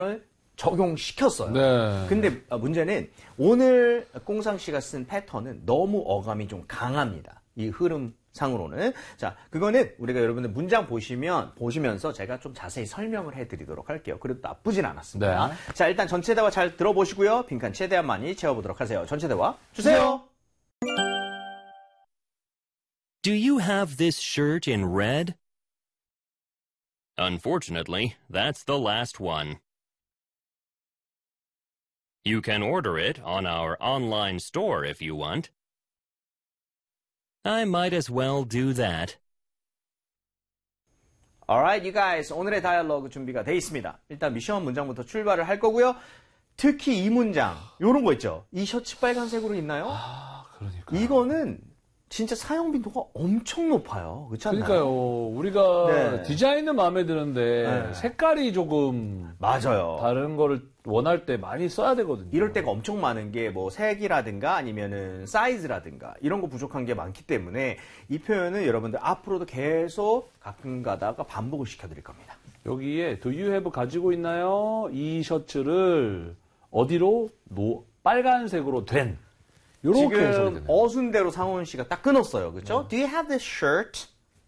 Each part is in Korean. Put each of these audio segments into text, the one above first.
적용시켰어요. 네. 근데 문제는 오늘 꽁상 씨가 쓴 패턴은 너무 어감이 좀 강합니다. 이 흐름상으로는. 자, 그거는 우리가 여러분들 문장 보시면서 제가 좀 자세히 설명을 해드리도록 할게요. 그래도 나쁘진 않았습니다. 네. 자, 일단 전체 대화 잘 들어보시고요. 빈칸 최대한 많이 채워보도록 하세요. 전체 대화 주세요. Do you have this shirt in red? Unfortunately, that's the last one. You can order it on our online store if you want. I might as well do that. Alright, you guys. 오늘의 다이얼로그 준비가 돼 있습니다. 일단 미션 문장부터 출발을 할 거고요. 특히 이 문장, 요런 거 있죠. 이 셔츠 빨간색으로 있나요? 아, 그러니까. 이거는 진짜 사용 빈도가 엄청 높아요. 그렇지 않나요? 그러니까요. 우리가 네. 디자인은 마음에 드는데 네. 색깔이 조금 맞아요. 다른 거를 원할 때 많이 써야 되거든요. 이럴 때가 엄청 많은 게 뭐 색이라든가 아니면은 사이즈라든가 이런 거 부족한 게 많기 때문에 이 표현은 여러분들 앞으로도 계속 가끔 가다가 반복을 시켜드릴 겁니다. 여기에 Do you have 가지고 있나요? 이 셔츠를 어디로? 빨간색으로 된. 요렇게 해석이 지금 되네요. 어순대로 상원 씨가 딱 끊었어요. 그렇죠? Do you have this shirt?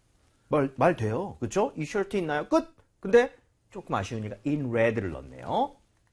말 돼요. 그렇죠? 이 셔츠 있나요? 끝. 근데 조금 아쉬우니까 in red를 넣었네요.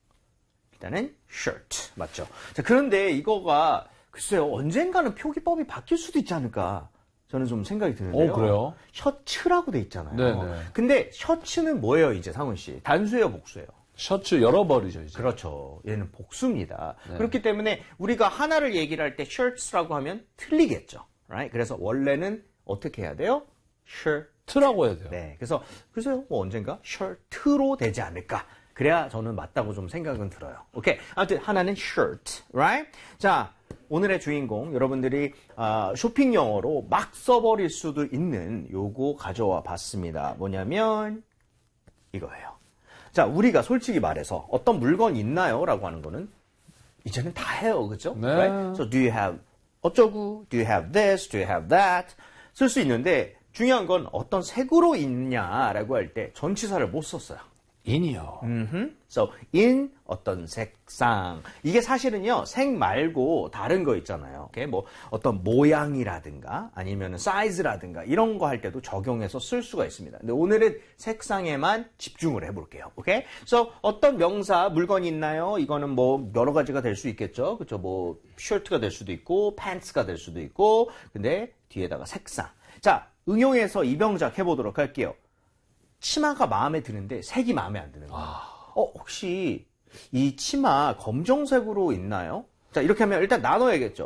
일단은 shirt 맞죠? 자, 그런데 이거가 글쎄요. 언젠가는 표기법이 바뀔 수도 있지 않을까? 저는 좀 생각이 드는데요. 그래요? 셔츠라고 돼 있잖아요. 네네. 근데 셔츠는 뭐예요, 이제 상훈 씨? 단수예요, 복수예요? 셔츠 열어버리죠, 이제. 그렇죠. 얘는 복수입니다. 네. 그렇기 때문에 우리가 하나를 얘기를 할 때 shirts라고 하면 틀리겠죠. Right? 그래서 원래는 어떻게 해야 돼요? 트라고 해야 돼요. 네. 그래서 글쎄요, 뭐 언젠가 shirt로 되지 않을까. 그래야 저는 맞다고 좀 생각은 들어요. 오케이. 아무튼 하나는 shirt, right? 자, 오늘의 주인공 여러분들이 쇼핑 영어로 막 써버릴 수도 있는 요거 가져와 봤습니다. 뭐냐면 이거예요. 자, 우리가 솔직히 말해서 어떤 물건 있나요? 라고 하는 거는 이제는 다 해요. 그죠? 네. Right? So do you have 어쩌고? Do you have this? Do you have that? 쓸 수 있는데 중요한 건 어떤 색으로 있냐라고 할 때 전치사를 못 썼어요. 인이요. So in 어떤 색상 이게 사실은요 색 말고 다른 거 있잖아요. 오케이? 뭐 어떤 모양이라든가 아니면 사이즈라든가 이런 거 할 때도 적용해서 쓸 수가 있습니다. 근데 오늘은 색상에만 집중을 해볼게요. 오케이? So 어떤 명사 물건이 있나요? 이거는 뭐 여러 가지가 될 수 있겠죠. 그렇죠? 뭐 셔츠가 될 수도 있고 팬츠가 될 수도 있고 근데 뒤에다가 색상. 자 응용해서 이병작 해보도록 할게요. 치마가 마음에 드는데 색이 마음에 안 드는 거예요. 혹시 이 치마 검정색으로 있나요? 자, 이렇게 하면 일단 나눠야겠죠.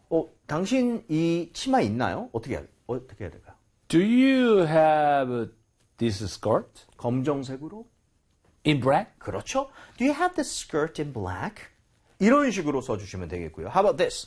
당신 이 치마 있나요? 어떻게 해야 될까요? Do you have this skirt? 검정색으로? In black? 그렇죠. Do you have this skirt in black? 이런 식으로 써주시면 되겠고요. How about this?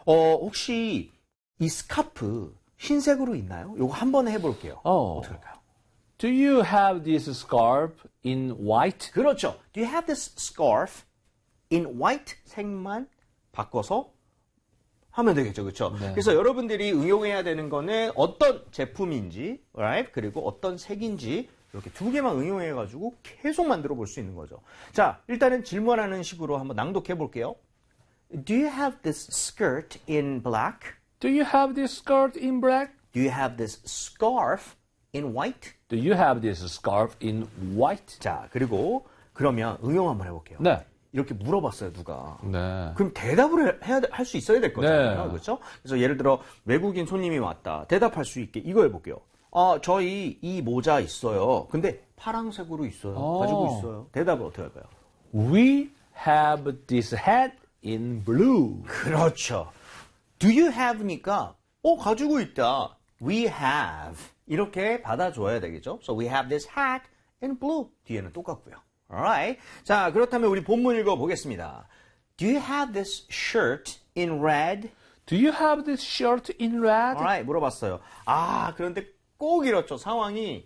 혹시 이 스카프 흰색으로 있나요? 요거 한 번에 해볼게요. 어떻게 할까요? Do you have this scarf in white? 그렇죠. Do you have this scarf in white? 색만 바꿔서 하면 되겠죠. 그렇죠? 네. 그래서 여러분들이 응용해야 되는 거는 어떤 제품인지, right? 그리고 어떤 색인지 이렇게 두 개만 응용해가지고 계속 만들어 볼 수 있는 거죠. 자, 일단은 질문하는 식으로 한번 낭독해 볼게요. Do you have this skirt in black? Do you have this skirt in black? Do you have this scarf in white? Do you have this scarf in white? 자, 그리고 그러면 응용 한번 해볼게요. 네. 이렇게 물어봤어요, 누가. 네. 그럼 대답을 할 수 있어야 될 거잖아요. 네. 그렇죠? 그래서 예를 들어 외국인 손님이 왔다. 대답할 수 있게 이거 해볼게요. 저희 이 모자 있어요. 근데 파란색으로 있어요. 가지고 있어요. 대답을 어떻게 할까요? We have this hat in blue. 그렇죠. Do you have니까 가지고 있다. We have. 이렇게 받아줘야 되겠죠? So we have this hat in blue. 뒤에는 똑같고요. Alright. 자, 그렇다면 우리 본문 읽어보겠습니다. Do you have this shirt in red? Do you have this shirt in red? Alright. 물어봤어요. 그런데 꼭 이렇죠. 상황이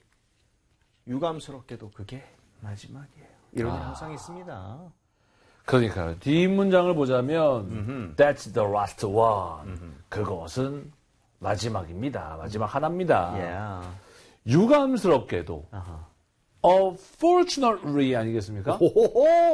유감스럽게도 그게 마지막이에요. 이런 일 항상 있습니다. 그러니까요. 뒷문장을 보자면 That's the last one. 그것은 마지막입니다. 마지막 하나입니다. Yeah. 유감스럽게도 fortunately 아니겠습니까? 호호호!